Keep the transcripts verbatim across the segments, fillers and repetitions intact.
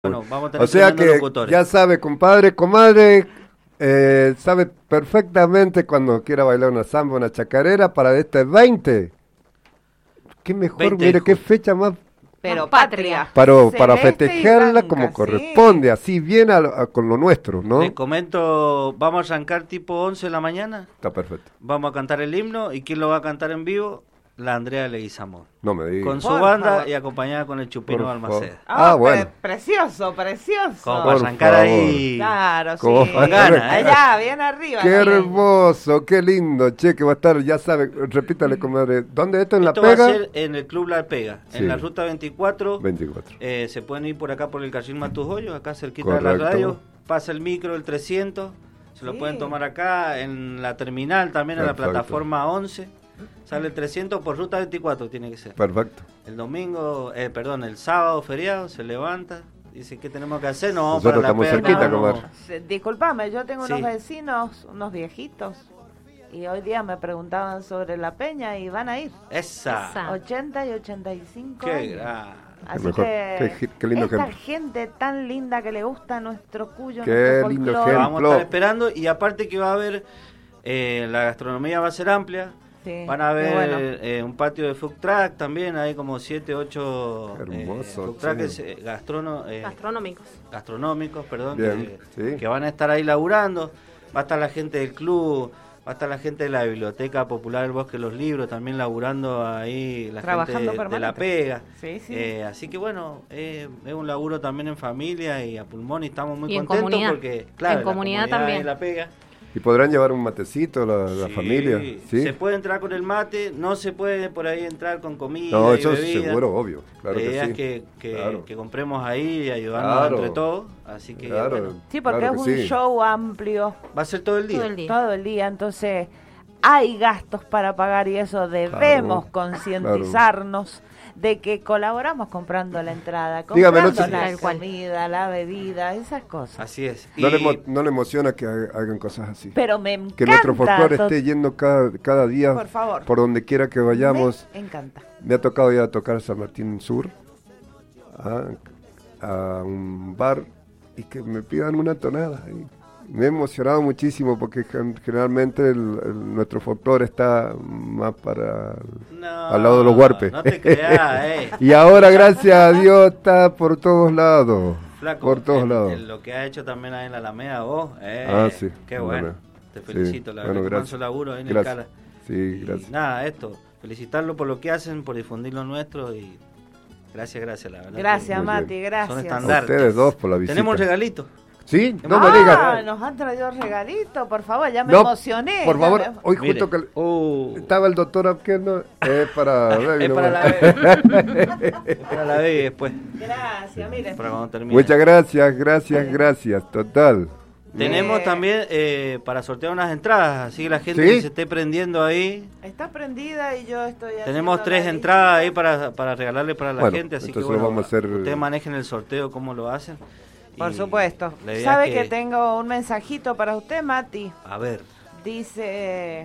Bueno, vamos a tener O sea que locutores. Ya sabe, compadre, comadre, eh, sabe perfectamente cuando quiera bailar una samba, una chacarera para este veinte. Qué mejor, veinte mire, de qué julio. fecha más Pero patria. para, para Celeste y festejarla blanca, como sí. corresponde, así bien a, a- con lo nuestro, ¿no? Les comento, vamos a arrancar tipo once de la mañana, Está perfecto. vamos a cantar el himno, y ¿quién lo va a cantar en vivo? La Andrea Leguizamón, No me digas. con su Por banda favor. y acompañada con el Chupino Por Balmaceda. Ah, Ah, bueno. pre- precioso, precioso. Como Por para arrancar favor. ahí. Claro, ¿Cómo sí. va a ganar? Allá, bien arriba. Qué también. hermoso, qué lindo, che, que va a estar, ya sabe, repítale, comadre, ¿dónde esto? ¿En Esto La va a Pega? ser en el Club La Pega, Sí. en la ruta veinticuatro. veinticuatro. Eh, se pueden ir por acá por el Carril Matujollo, acá cerquita de la Correcto. radio. Pasa el micro, el trescientos. Se lo Sí. pueden tomar acá en la terminal, también en la Perfecto. plataforma once. Sale el trescientos por ruta veinticuatro, tiene que ser. Perfecto. El domingo, eh, perdón, el sábado feriado, se levanta, dice, ¿qué tenemos que hacer? No, vamos Nosotros para la estamos Pega, cerquita, no, comadre. Se- Disculpame, yo tengo unos Sí. vecinos, unos viejitos, y hoy día me preguntaban sobre la peña y van a ir. Esa. Esa. ochenta y ochenta y cinco Qué años. gran. Así mejor. que Qué- qué lindo esta ejemplo. gente tan linda que le gusta nuestro Cuyo, Qué nuestro lindo folclore. Lo ejemplo. vamos a estar esperando, y aparte que va a haber, eh, la gastronomía va a ser amplia. Sí, Van a qué ver bueno. eh, un patio de food truck también, hay como siete, ocho Hermoso, food trucks sí. eh, gastrono- eh, Gastronómicos. gastronómicos, perdón, Bien, que, sí. que van a estar ahí laburando. Va a estar la gente del club, va a estar la gente de la Biblioteca Popular del Bosque de los Libros también laburando ahí, la Trabajando gente de, de la permanente. Pega. Sí, sí. Eh, así que bueno, eh, es un laburo también en familia y a pulmón, y estamos muy Y en contentos comunidad. porque, claro, En la comunidad y también. la Pega. ¿Y podrán llevar un matecito la, la Sí, familia? ¿Sí? Se puede entrar con el mate, no se puede por ahí entrar con comida. No, y eso es bebida. seguro, obvio. Claro La que idea sí. es que, que, Claro. que compremos ahí y ayudarnos Claro. entre todos. Así que Claro. bueno, Sí, porque Claro es que un sí. show amplio va a ser todo el día. Todo el día. todo el día, entonces hay gastos para pagar y eso debemos Claro, concientizarnos de que colaboramos comprando la entrada, Dígame, comprando no se- la Tal cual. comida, la bebida, esas cosas. Así es. No, Y le, emo- no le emociona que ha- hagan cosas así. Pero me encanta. Que nuestro folclore to- esté yendo cada, cada día Por favor. por donde quiera que vayamos. Me encanta. Me ha tocado ya tocar San Martín Sur, a, a un bar, y que me pidan una tonada. Y me he emocionado muchísimo porque gen- generalmente el- el- nuestro folclore está más para no, al lado de los huarpes. No te creas, eh. Y ahora, gracias a Dios, está por todos lados. Flaco, por todos en- lados. en lo que ha hecho también ahí en la Alameda vos, eh, Ah, sí, qué en la bueno. Alameda. Te Sí, felicito, la bueno, verdad, que gracias. manso laburo ahí en Gracias. el Cala. Sí, Y gracias. nada, esto, felicitarlo por lo que hacen, por difundir lo nuestro, y gracias, gracias, la verdad. que Gracias, Muy Mati, bien. Son gracias. A estandartes. ustedes dos por la visita. Tenemos un regalito. ¿Sí? No ah, me digas. nos han traído regalitos, por favor, ya me No, emocioné. por ya favor, me- hoy Mire. justo que Uh, estaba el doctor Abqueno, es para... es para la bebé. Es para la bebé después, Gracias, miren. para cuando termine. Muchas gracias, gracias, gracias, total. Tenemos Eh. también eh, para sortear unas entradas, así que la gente ¿Sí? que se esté prendiendo ahí. Está prendida y yo estoy Tenemos haciendo tres la entradas ahí lista. para, para regalarle para la Bueno, gente, así que entonces bueno, lo vamos a hacer- ustedes manejen el sorteo, cómo lo hacen. Por Y supuesto. la idea ¿Sabe es que... tengo un mensajito para usted, Mati? A ver, Dice...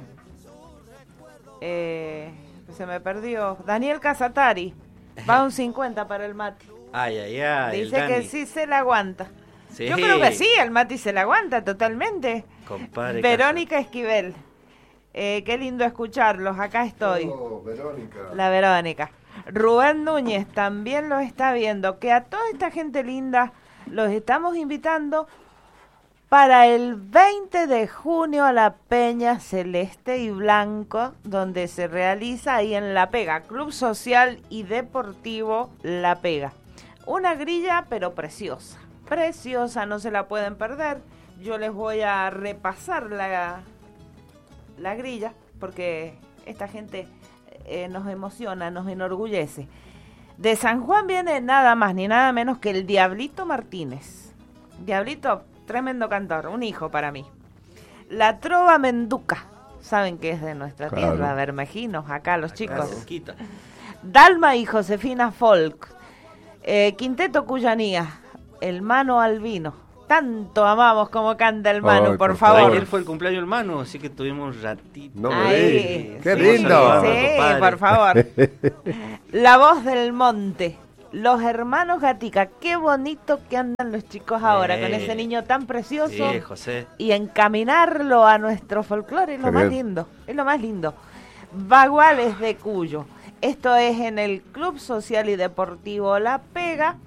Eh, se me perdió. Daniel Casatari. Va un cincuenta para el Mati. ay, ay, ay. el Dice que Dani. sí se la aguanta. Sí. Yo creo que sí, el Mati se la aguanta totalmente. Compadre Verónica Esquivel. Eh, qué lindo escucharlos. Acá estoy. Oh, Verónica. La Verónica. Rubén Núñez también los está viendo. Que a toda esta gente linda los estamos invitando para el veinte de junio a la Peña Celeste y Blanco, donde se realiza ahí en La Pega, Club Social y Deportivo La Pega. Una grilla pero preciosa, preciosa, no se la pueden perder. Yo les voy a repasar la, la grilla porque esta gente eh, nos emociona, nos enorgullece. De San Juan viene nada más ni nada menos que el Diablito Martínez. Diablito, tremendo cantor, un hijo para mí. La Trova Menduca, saben que es de nuestra Claro. tierra, Bermejinos, acá los Acá chicos. cerquita. Dalma y Josefina Folk. Eh, Quinteto Cuyanía, el Mano Albino. Tanto amamos como canta el Manu, Ay, por, por favor. favor. Ayer fue el cumpleaños del Manu, así que tuvimos un ratito. No me Ahí, digas. ¡Qué sí, lindo! Sí, compadre. por favor. La Voz del Monte. Los hermanos Gatica, qué bonito que andan los chicos ahora, Eh, con ese niño tan precioso. Sí, José. Y encaminarlo a nuestro folclore es lo Qué más bien. lindo, es lo más lindo. Baguales de Cuyo. Esto es en el Club Social y Deportivo La Pega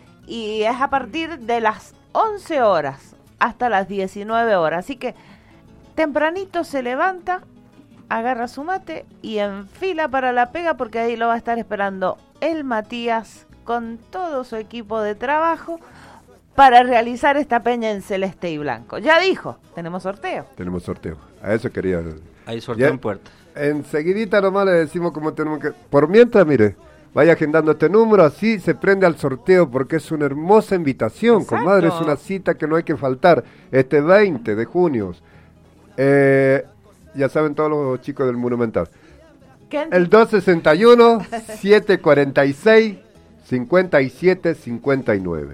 y es a partir de las once horas hasta las diecinueve horas. Así que tempranito se levanta, agarra su mate y enfila para La Pega porque ahí lo va a estar esperando el Matías con todo su equipo de trabajo para realizar esta peña en celeste y blanco. Ya dijo, tenemos sorteo. Tenemos sorteo. A eso quería. Ahí sorteo Ya. en puerta. Enseguidita nomás le decimos cómo tenemos que... Por mientras, mire, vaya agendando este número, así se prende al sorteo porque es una hermosa invitación, Exacto. comadre, es una cita que no hay que faltar. Este veinte de junio. Eh, ya saben todos los chicos del Monumental. ¿Qué? El dos sesenta y uno, setecientos cuarenta y seis, cincuenta y siete cincuenta y nueve.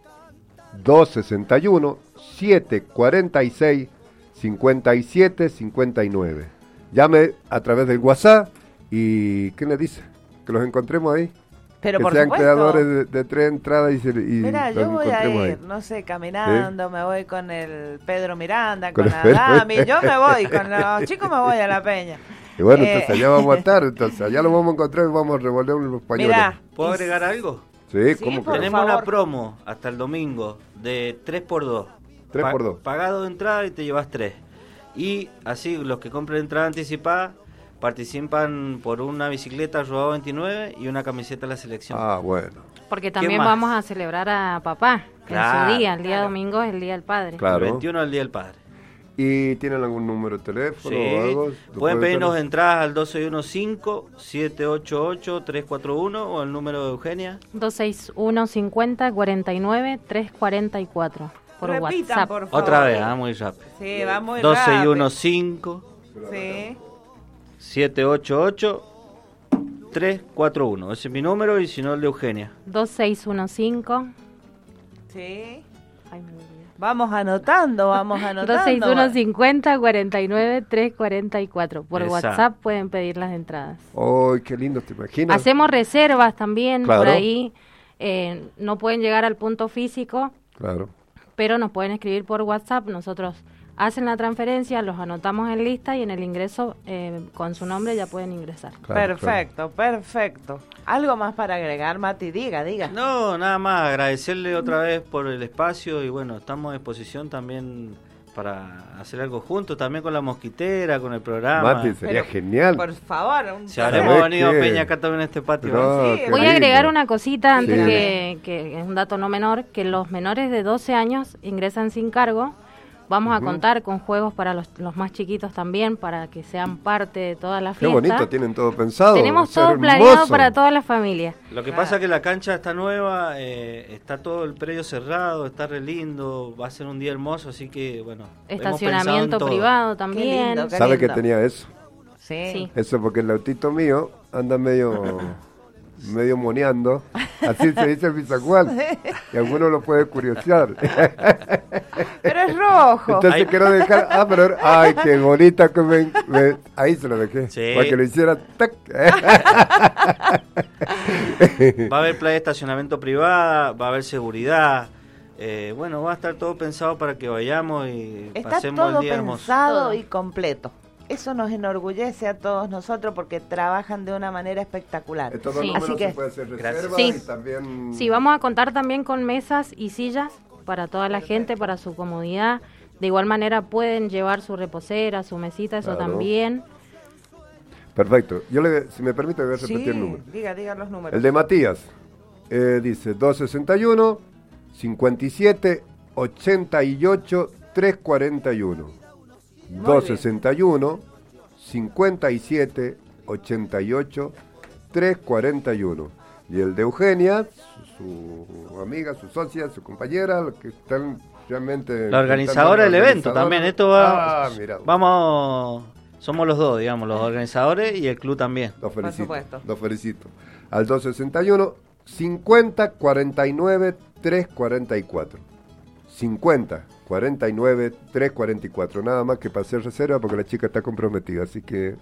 dos sesenta y uno, setecientos cuarenta y seis, cincuenta y siete cincuenta y nueve. Llame a través del WhatsApp y ¿qué le dice? Que los encontremos ahí. Pero que por sean supuesto. creadores de, de tres entradas y, se, y Mira, los yo voy a encontremos ir, ahí. no sé, caminando, me voy con el Pedro Miranda, Con con, el Pedro. Adami, yo me voy, con los chicos me voy a la peña. Y bueno, Eh, entonces allá vamos a estar, entonces allá lo vamos a encontrar y vamos a revolver los pañuelos. Mirá, ¿Puedo y- agregar algo? Sí, Sí, ¿cómo por que? Tenemos favor. una promo hasta el domingo de tres por dos. tres por dos. Pagado de entrada y te llevas tres. Y así los que compren entrada anticipada participan por una bicicleta Rodado veintinueve y una camiseta de la selección. Ah, bueno, Porque también más? vamos a celebrar a papá en Claro, su día. El día claro. domingo es el Día del Padre. claro. El veintiuno es el Día del Padre. ¿Y tienen algún número de teléfono Sí. o algo? ¿Lo Pueden pedirnos hacer? entradas al dos seis uno cinco, siete ocho ocho, tres cuatro uno o el número de Eugenia. dos seis uno, cincuenta, cuarenta y nueve, trescientos cuarenta y cuatro. Por Repitan, WhatsApp. por favor. Otra vez, ah, muy rápido. Sí, va muy dos seis uno rápido. cinco, Sí. siete ocho ocho, tres cuatro uno. Ese es mi número y si no el de Eugenia. dos seis uno cinco. Sí. Ay, me olvidé. Vamos anotando, vamos anotando. dos seis uno, cincuenta, cuarenta y nueve, trescientos cuarenta y cuatro. Por Exacto. WhatsApp pueden pedir las entradas. ¡Ay, qué lindo! ¿Te imaginas? Hacemos reservas también Claro. por ahí. Eh, no pueden llegar al punto físico, Claro. pero nos pueden escribir por WhatsApp. Nosotros hacen la transferencia, los anotamos en lista y en el ingreso eh, con su nombre ya pueden ingresar. Claro, Perfecto, perfecto. Algo más para agregar, Mati, diga, diga. No, nada más, agradecerle otra vez por el espacio y bueno, estamos a disposición también para hacer algo juntos, también con la mosquitera, con el programa. Mati, sería Pero, genial. Por favor, un Si ¿Sabés habremos venido qué? a Peña acá también en este patio. No, Sí, qué Voy a lindo. agregar una cosita antes Sí. que, que es un dato no menor, que los menores de doce años ingresan sin cargo. Vamos Ujú. a contar con juegos para los, los más chiquitos también, para que sean parte de toda la Qué fiesta. bonito, tienen todo pensado. Tenemos va a ser todo hermoso. planeado para toda la familia. Lo que Claro. pasa es que la cancha está nueva, eh, está todo el predio cerrado, está re lindo, va a ser un día hermoso, así que bueno. hemos pensado en Estacionamiento todo. privado también. lindo, qué ¿Sabe que lindo. tenía eso? Sí. Sí. Eso porque el autito mío anda medio medio moneando. Así se dice el bisacual. Y alguno lo puede curiosear. Pero es rojo. Entonces Ahí- quiero dejar. Ah, pero. Ay, qué bonita que me. me- ahí se lo dejé. Sí. Para que lo hiciera. Tac. Va a haber playa de estacionamiento privada, va a haber seguridad. eh, bueno, va a estar todo pensado para que vayamos y Está pasemos todo el día hermoso. pensado Todo. y completo. Eso nos enorgullece a todos nosotros porque trabajan de una manera espectacular. En todo Sí. número Así que- se puede hacer Gracias. reserva Sí. y también. Sí, vamos a contar también con mesas y sillas para toda la gente, para su comodidad. De igual manera pueden llevar su reposera, su mesita, eso Claro. también. Perfecto. Yo le, si me permite, voy a repetir Sí, el número. diga, diga los números. El de Matías eh, dice dos sesenta y uno, cincuenta y siete, ochenta y ocho, trescientos cuarenta y uno. dos sesenta y uno, cincuenta y siete, ochenta y ocho, trescientos cuarenta y uno. Y el de Eugenia, su, su amiga, su socia, su compañera, los que están realmente... La organizadora del evento organizadora. también, esto va... Ah, mira. Vamos, somos los dos, digamos, los organizadores y el club también. Los felicito, supuesto. los felicito. Al dos sesenta y uno, cincuenta, cuarenta y nueve, trescientos cuarenta y cuatro. cincuenta, cuarenta y nueve, trescientos cuarenta y cuatro. Nada más que para hacer reserva porque la chica está comprometida, así que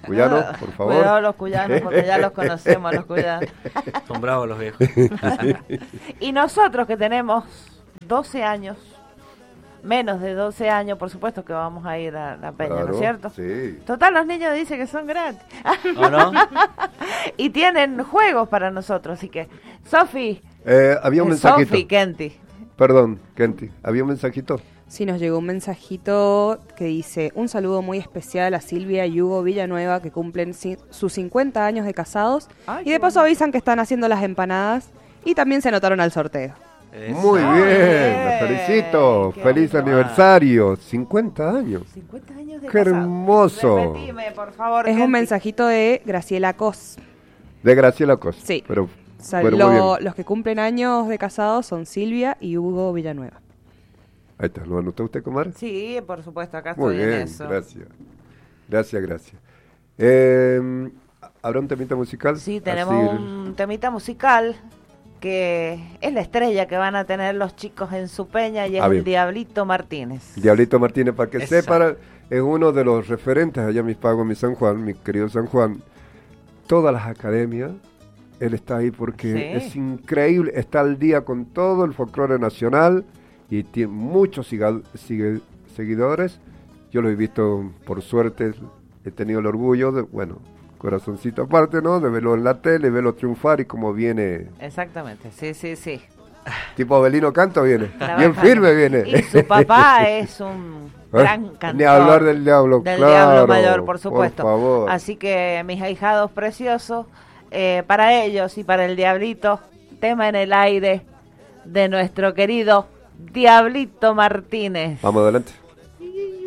cuyanos, por favor. Cuidado los cuyanos, porque ya los conocemos, los cuyanos. Son bravos los viejos. Y nosotros que tenemos doce años, menos de doce años, por supuesto que vamos a ir a la peña, Claro, ¿no es cierto? sí. Total, los niños dicen que son gratis. ¿O no? Y tienen juegos para nosotros, así que, Sofi, Eh, había un eh, mensajito. Sofi, Kenty. Perdón, Kenty. Había un mensajito. Sí, nos llegó un mensajito que dice: un saludo muy especial a Silvia y Hugo Villanueva, que cumplen ci- sus cincuenta años de casados. Ay, Y qué de paso bonito. avisan que están haciendo las empanadas y también se anotaron al sorteo. Eso. Muy bien, bien, los felicito. qué Feliz bonito. aniversario. cincuenta años. cincuenta años de Qué casado. hermoso. Repetime, por favor, Es Kenty. un mensajito de Graciela Cos. De Graciela Cos. Sí. Pero, O sea, pero lo- muy bien. los que cumplen años de casados son Silvia y Hugo Villanueva. Ahí está, ¿lo anotó usted, comadre? Sí, por supuesto, acá Muy estoy en bien, eso. gracias. Gracias, gracias. Eh, ¿Habrá un temita musical? Sí, tenemos Así, un temita musical que es la estrella que van a tener los chicos en su peña y es Ah, el bien. Diablito Martínez. Diablito Martínez, para que Esa. sepa, es uno de los referentes allá en mis pagos, mi San Juan, mi querido San Juan. Todas las academias, él está ahí porque Sí. es increíble, está al día con todo el folclore nacional y tiene muchos siga- sigue- seguidores. Yo lo he visto, por suerte, he tenido el orgullo de, bueno, corazoncito aparte, ¿no? De verlo en la tele, verlo triunfar y cómo viene, Exactamente, sí, sí, sí. tipo Abelino Canto viene, bien Trabajando. firme viene. Y su papá es un gran ¿Eh? cantor. Ni hablar del diablo, Del claro, Diablo Mayor, por supuesto. Por favor. Así que, mis ahijados preciosos, eh, para ellos y para el Diablito, tema en el aire de nuestro querido Diablito Martínez. Vamos adelante.